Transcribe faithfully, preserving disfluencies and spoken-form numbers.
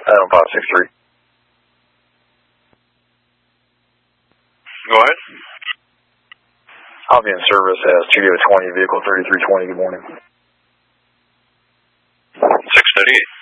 Adam five six three. Go ahead. I'll be in service as Studio twenty, vehicle thirty-three twenty. Good morning. six thirty-eight.